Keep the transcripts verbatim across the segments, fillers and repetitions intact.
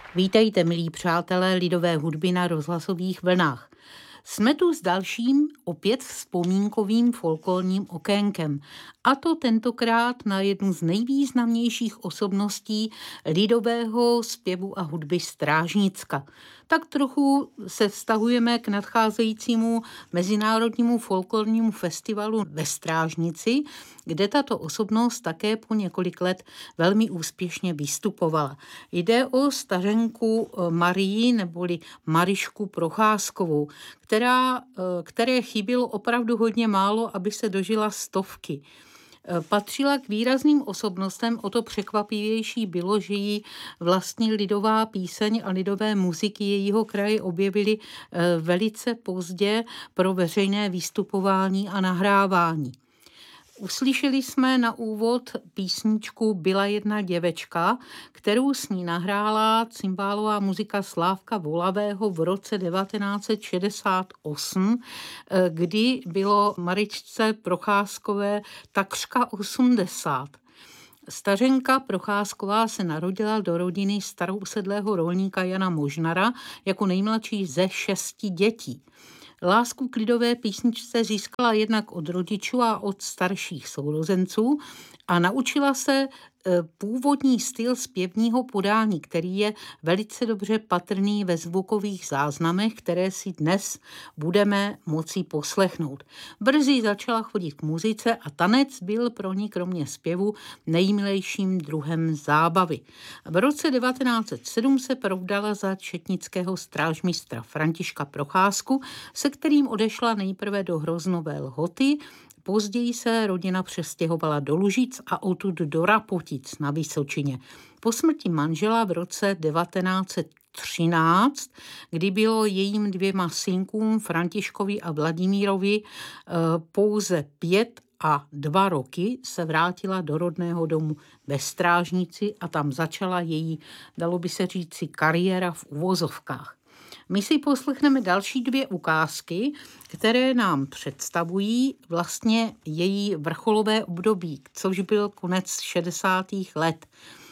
Vítejte, milí přátelé lidové hudby na rozhlasových vlnách. Jsme tu s dalším, opět vzpomínkovým folklorním okénkem. A to tentokrát na jednu z nejvýznamnějších osobností lidového zpěvu a hudby Strážnicka. Tak trochu se vztahujeme k nadcházejícímu mezinárodnímu folklornímu festivalu ve Strážnici, kde tato osobnost také po několik let velmi úspěšně vystupovala. Jde o stařenku Marii neboli Marišku Procházkovou, která, které chybělo opravdu hodně málo, aby se dožila stovky. Patřila k výrazným osobnostem, o to překvapivější bylo, že jí vlastní lidová píseň a lidové muziky jejího kraje objevily velice pozdě pro veřejné vystupování a nahrávání. Uslyšeli jsme na úvod písničku Byla jedna děvečka, kterou s ní nahrála cimbálová muzika Slávka Volavého v roce devatenáct set šedesát osm, kdy bylo Maričce Procházkové takřka osmdesát. Stařenka Procházková se narodila do rodiny starousedlého rolníka Jana Možnara jako nejmladší ze šesti dětí. Lásku k lidové písničce získala jednak od rodičů a od starších sourozenců a naučila se původní styl zpěvního podání, který je velice dobře patrný ve zvukových záznamech, které si dnes budeme moci poslechnout. Brzy začala chodit k muzice a tanec byl pro ní kromě zpěvu nejmilejším druhem zábavy. V roce devatenáct set sedm se provdala za četnického strážmistra Františka Procházku, se kterým odešla nejprve do Hroznové Lhoty. Později se rodina přestěhovala do Lužic a odtud do Rapotic na Vysočině. Po smrti manžela v roce devatenáct set třináct, kdy bylo jejím dvěma synkům Františkovi a Vladimírovi pouze pět a dva roky, se vrátila do rodného domu ve Strážnici a tam začala její, dalo by se říci, kariéra v uvozovkách. My si poslechneme další dvě ukázky, které nám představují vlastně její vrcholové období, což byl konec šedesátých let.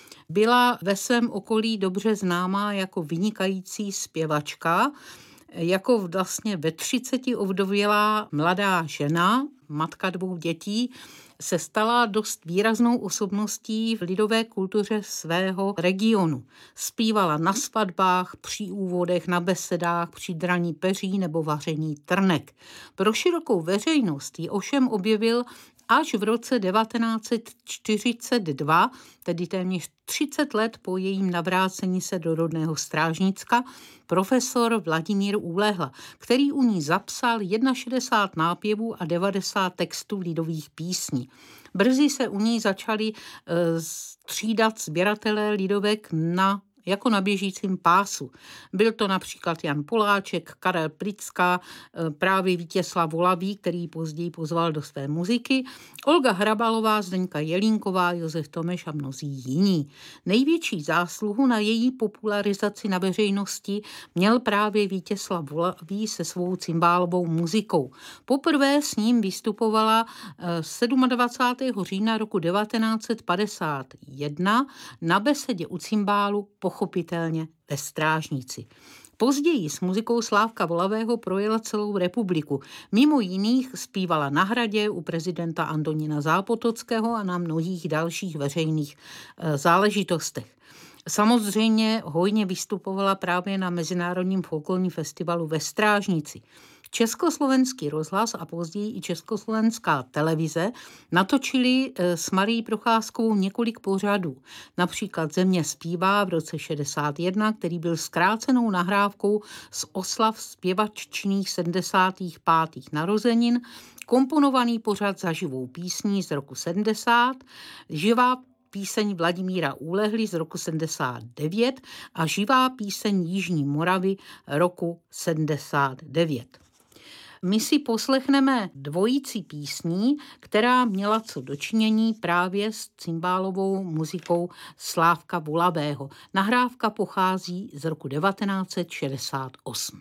Byla ve svém okolí dobře známá jako vynikající zpěvačka, jako vlastně ve třiceti ovdovělá mladá žena, matka dvou dětí, se stala dost výraznou osobností v lidové kultuře svého regionu. Zpívala na svatbách, při úvodech, na besedách, při draní peří nebo vaření trnek. Pro širokou veřejnost ji ovšem objevil až v roce devatenáct set čtyřicet dva, tedy téměř třicet let po jejím navrácení se do rodného Strážnicka, profesor Vladimír Úlehla, který u ní zapsal šedesát jedna nápěvů a devadesát textů lidových písní. Brzy se u ní začali e, střídat sběratelé lidovek na jako na běžícím pásu. Byl to například Jan Poláček, Karel Plicka, právě Vítězslav Volavý, který později pozval do své muziky, Olga Hrabalová, Zdeňka Jelínková, Josef Tomeš a mnozí jiní. Největší zásluhu na její popularizaci na veřejnosti měl právě Vítězslav Volavý se svou cimbálovou muzikou. Poprvé s ním vystupovala dvacátého sedmého října roku devatenáct set padesát jedna na besedě u cimbálu, pochopitelně ve Strážnici. Později s muzikou Slávka Volavého projela celou republiku. Mimo jiných zpívala na Hradě u prezidenta Antonína Zápotockého a na mnohých dalších veřejných e, záležitostech. Samozřejmě hojně vystupovala právě na Mezinárodním folklorním festivalu ve Strážnici. Československý rozhlas a později i Československá televize natočili s Marií Procházkovou několik pořadů. Například Země zpívá v roce šedesát jedna, který byl zkrácenou nahrávkou z oslav zpěvaččných sedmdesátých pátých narozenin, komponovaný pořad Za živou písní z roku sedmdesát, živá píseň Vladimíra Úlehly z roku sedmdesát devět a živá píseň Jižní Moravy roku sedmdesát devět. My si poslechneme dvojici písní, která měla co dočinění právě s cimbálovou muzikou Slávka Volavého. Nahrávka pochází z roku devatenáct set šedesát osm.